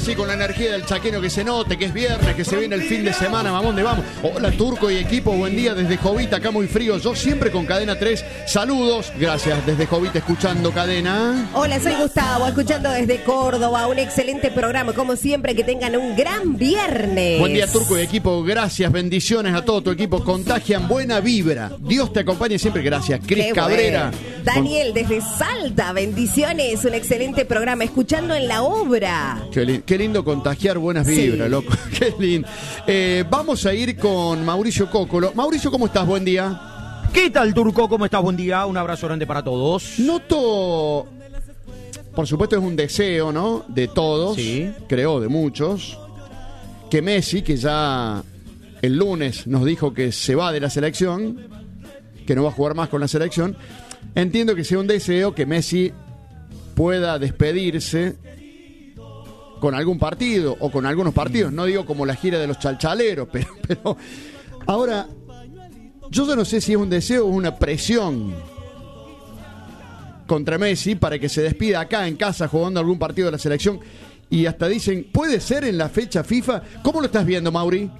así con la energía del chaqueño, que se note, que es viernes, que se viene el fin de semana, mamón de vamos. Hola Turco y equipo, buen día desde Jovita, acá muy frío, yo siempre con Cadena 3. Saludos, gracias desde Jovita escuchando Cadena. Hola, soy Gustavo, escuchando desde Córdoba, un excelente programa, como siempre, que tengan un gran viernes. Buen día Turco y equipo, gracias, bendiciones a todo tu equipo, contagian buena vibra, Dios te acompañe siempre, gracias. Cris Qué Cabrera. Bueno. Daniel desde Salta, bendiciones, un excelente programa, escuchando en la obra. Qué lindo contagiar buenas vibras, sí. Loco, qué lindo. Vamos a ir con Mauricio Cócolo. Mauricio, ¿cómo estás? Buen día. ¿Qué tal, Turco? ¿Cómo estás? Buen día, un abrazo grande para todos. Noto, por supuesto es un deseo, ¿no? De todos, sí. Creo, de muchos, que Messi, que ya el lunes nos dijo que se va de la selección, que no va a jugar más con la selección, entiendo que sea un deseo que Messi pueda despedirse con algún partido o con algunos partidos, no digo como la gira de los chalchaleros, pero ahora yo ya no sé si es un deseo o una presión contra Messi para que se despida acá en casa jugando algún partido de la selección, y hasta dicen, puede ser en la fecha FIFA. ¿Cómo lo estás viendo, Mauri?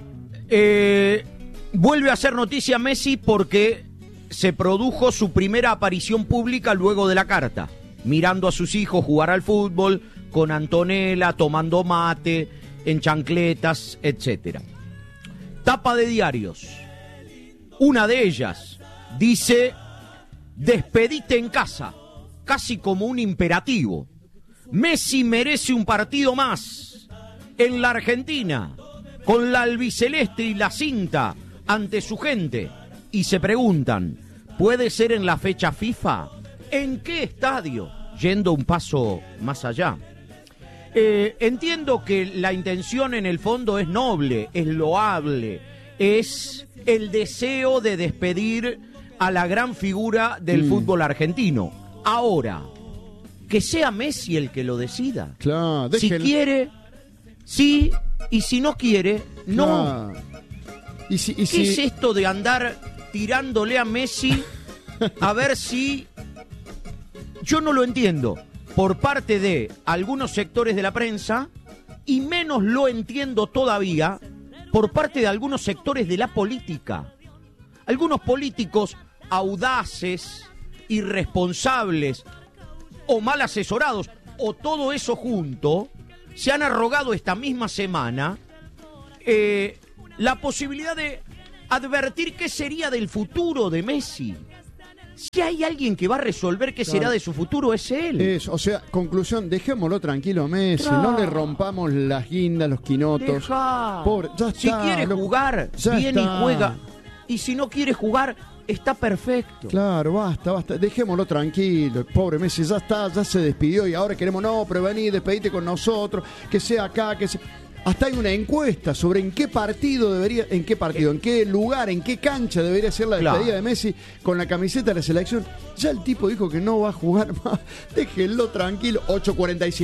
Vuelve a ser noticia Messi porque se produjo su primera aparición pública luego de la carta, mirando a sus hijos jugar al fútbol, con Antonella, tomando mate, en chancletas, etc. Tapa de diarios. Una de ellas dice, despedite en casa, casi como un imperativo. Messi merece un partido más en la Argentina, con la albiceleste y la cinta ante su gente. Y se preguntan, ¿puede ser en la fecha FIFA? ¿En qué estadio? Yendo un paso más allá. Entiendo que la intención en el fondo es noble, es loable, es el deseo de despedir a la gran figura del fútbol argentino. Ahora, que sea Messi el que lo decida. Claro, si quiere, sí, y si no quiere, no. Claro. ¿Qué es esto de andar tirándole a Messi a ver si... Yo no lo entiendo por parte de algunos sectores de la prensa, y menos lo entiendo todavía por parte de algunos sectores de la política. Algunos políticos audaces, irresponsables o mal asesorados, o todo eso junto, se han arrogado esta misma semana la posibilidad de advertir qué sería del futuro de Messi. Si hay alguien que va a resolver qué será de su futuro, es él. O sea, conclusión, dejémoslo tranquilo, Messi. No le rompamos las guindas, los quinotos. Pobre, ya está, si quiere jugar, viene y juega. Y si no quiere jugar, está perfecto. Claro, basta. Dejémoslo tranquilo. Pobre Messi, ya está, ya se despidió y ahora queremos, no, pero vení, despedite con nosotros, que sea acá, que sea... Hasta hay una encuesta sobre en qué lugar, en qué cancha debería ser la despedida de Messi con la camiseta de la selección. Ya el tipo dijo que no va a jugar más. Déjenlo tranquilo. 8:47.